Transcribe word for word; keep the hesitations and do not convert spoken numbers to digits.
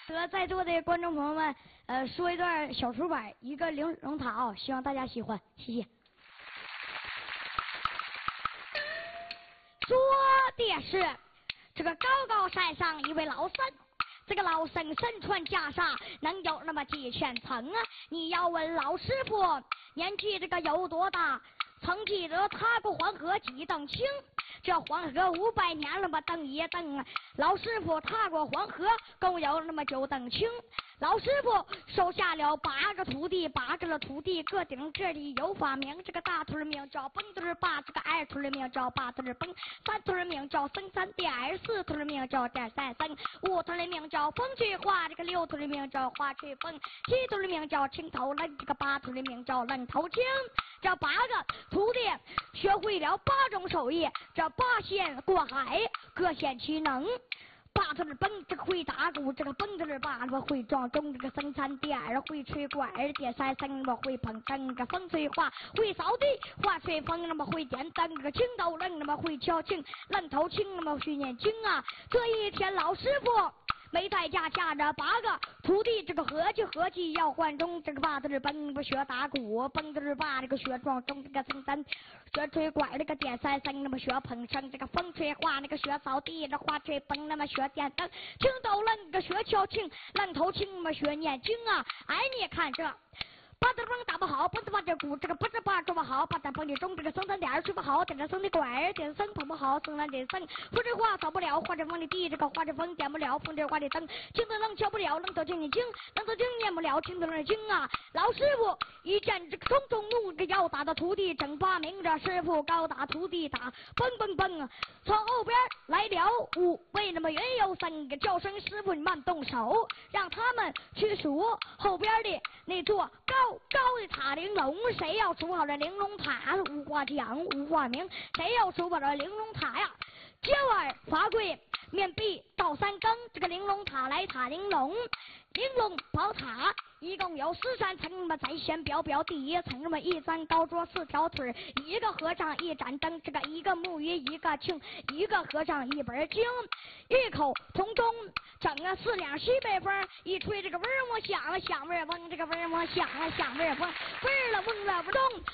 和在座的观众朋友们，呃，说一段小出版，一个玲珑塔啊，希望大家喜欢，谢谢。说的是这个高高山上一位老僧，这个老僧身穿袈裟，能有那么几千层啊？你要问老师傅年纪这个有多大？曾记得踏过黄河几等清？这黄河五百年了吧，蹬一蹬啊！老师傅踏过黄河，共有那么九等清。老师傅收下了八个徒弟，八个了徒弟各顶这里有法名。这个大徒儿名叫蹦墩儿八，这个二徒儿名叫八墩儿蹦，三徒儿名叫僧三点儿，四徒儿名叫点三僧，五徒儿名叫风吹花，这个六徒儿名叫花吹风，七徒儿名叫青头愣，这个八徒儿名叫愣头青。这八个徒弟学会了八种手艺，这八仙过海，各显其能。八子儿蹦，这个会打鼓，这个蹦子儿八个会撞钟，这个僧三点儿会吹管儿，点三僧那么会捧灯，这个风吹花会扫地，花吹风那么会点灯，这个青头愣那么会敲磬，愣头青那么会念经啊。这一天老师傅没在家，下着八个徒弟，这个合计合计要换钟，这个八子儿蹦不学打鼓，蹦子儿八这个学撞钟，这个僧三学吹管，这个点三僧那么学捧声，这个风吹花那个学扫地，这花吹风那么学点灯，青头愣个学敲磬，愣头青那么学念经啊。哎，你看这八子蹦打不好，不是八这鼓，这个不是八做不好，八子蹦的钟，这个僧三点儿吹不好，点着僧的管儿，点僧捧不好，僧三点僧，不这话扫不了，画着风的地，这个画着风点不了，风这画的灯，青头愣敲不了，愣头青的经，愣头青念不了，青头愣的经啊。老师傅一见这个冲冲怒，这要打的徒弟整八名，这师傅高打徒弟打，蹦蹦蹦啊！从后边来了五位那么云游僧，个叫声师傅你慢动手，让他们去数后边的那座高高的塔玲珑，谁要数好这玲珑塔，无话讲无话明，谁要数好这玲珑塔呀，接碗罚跪面壁到三更，这个玲珑塔来塔玲珑，玲珑宝塔一共有十三层，那么在先表表第一层，那么一张高桌四条腿，一个和尚一盏灯，这个一个木鱼一个磬，一个和尚一本经，一口铜钟整个四两西北风，一吹这个嗡嗡响了响味嗡，这个嗡嗡响了响味嗡，味了嗡了嗡咚。